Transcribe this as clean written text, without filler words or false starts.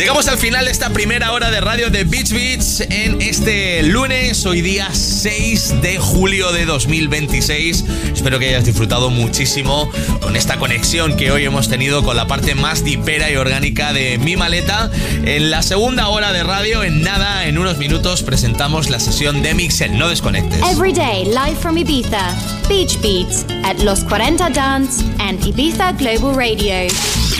Llegamos al final de esta primera hora de radio de Beach Beats en este lunes, hoy día 6 de julio de 2026. Espero que hayas disfrutado muchísimo con esta conexión que hoy hemos tenido con la parte más dipera y orgánica de Mi Maleta. En la segunda hora de radio, en nada, en unos minutos, presentamos la sesión de Mixel. No desconectes. Every day, live from Ibiza, Beach Beats at Los 40 Dance and Ibiza Global Radio.